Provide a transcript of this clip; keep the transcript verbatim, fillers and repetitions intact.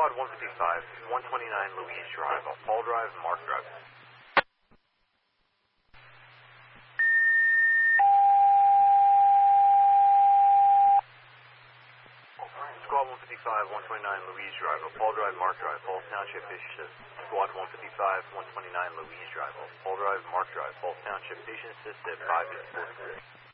Squad one fifty-five, one twenty-nine Louise Drive, off Paul Drive, Mark Drive. Squad one fifty-five, one twenty-nine Louise Drive, off Paul Drive, Mark Drive, Falls Township, Patient Assist. Squad one fifty-five, one twenty-nine Louise Drive, off Paul Drive, Mark Drive, Falls Township, Patient Assist at five eight four three.